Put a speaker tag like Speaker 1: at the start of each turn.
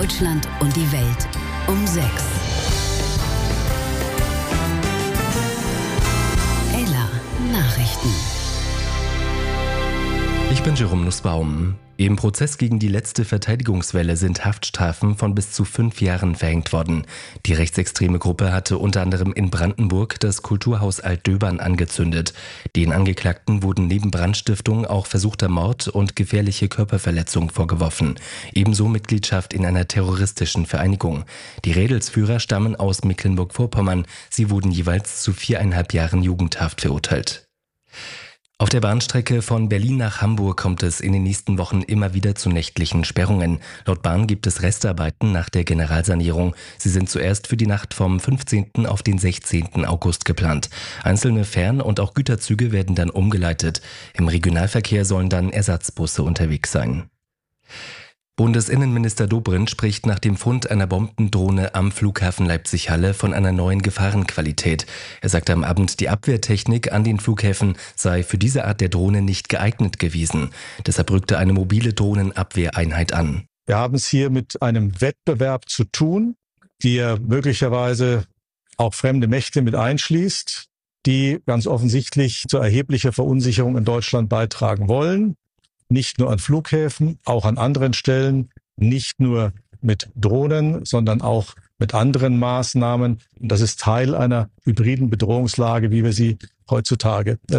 Speaker 1: Deutschland und die Welt um 6. Ella Nachrichten.
Speaker 2: Ich bin Jerome Nussbaum. Im Prozess gegen die letzte Verteidigungswelle sind Haftstrafen von bis zu 5 Jahren verhängt worden. Die rechtsextreme Gruppe hatte unter anderem in Brandenburg das Kulturhaus Altdöbern angezündet. Den Angeklagten wurden neben Brandstiftung auch versuchter Mord und gefährliche Körperverletzung vorgeworfen. Ebenso Mitgliedschaft in einer terroristischen Vereinigung. Die Rädelsführer stammen aus Mecklenburg-Vorpommern. Sie wurden jeweils zu 4,5 Jahren Jugendhaft verurteilt. Auf der Bahnstrecke von Berlin nach Hamburg kommt es in den nächsten Wochen immer wieder zu nächtlichen Sperrungen. Laut Bahn gibt es Restarbeiten nach der Generalsanierung. Sie sind zuerst für die Nacht vom 15. auf den 16. August geplant. Einzelne Fern- und auch Güterzüge werden dann umgeleitet. Im Regionalverkehr sollen dann Ersatzbusse unterwegs sein. Bundesinnenminister Dobrindt spricht nach dem Fund einer Bombendrohne am Flughafen Leipzig-Halle von einer neuen Gefahrenqualität. Er sagte am Abend, die Abwehrtechnik an den Flughäfen sei für diese Art der Drohne nicht geeignet gewesen. Deshalb rückte eine mobile Drohnenabwehreinheit an.
Speaker 3: Wir haben es hier mit einem Wettbewerb zu tun, der möglicherweise auch fremde Mächte mit einschließt, die ganz offensichtlich zu erheblicher Verunsicherung in Deutschland beitragen wollen. Nicht nur an Flughäfen, auch an anderen Stellen, nicht nur mit Drohnen, sondern auch mit anderen Maßnahmen. Und das ist Teil einer hybriden Bedrohungslage, wie wir sie heutzutage